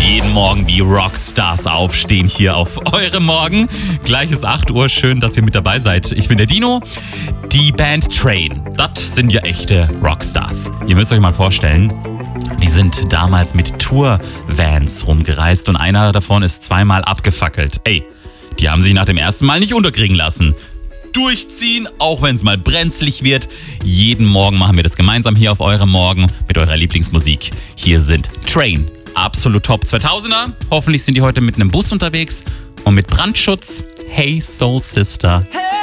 jeden Morgen wie Rockstars aufstehen hier auf eurem Morgen. Gleich ist 8 Uhr, schön, dass ihr mit dabei seid. Ich bin der Dino. Die Band Train, das sind ja echte Rockstars. Ihr müsst euch mal vorstellen, die sind damals mit Tour-Vans rumgereist und einer davon ist zweimal abgefackelt. Ey, die haben sich nach dem ersten Mal nicht unterkriegen lassen. Durchziehen, auch wenn es mal brenzlig wird. Jeden Morgen machen wir das gemeinsam hier auf eurem Morgen mit eurer Lieblingsmusik. Hier sind Train, absolut Top 2000er. Hoffentlich sind die heute mit einem Bus unterwegs und mit Brandschutz. Hey Soul Sister.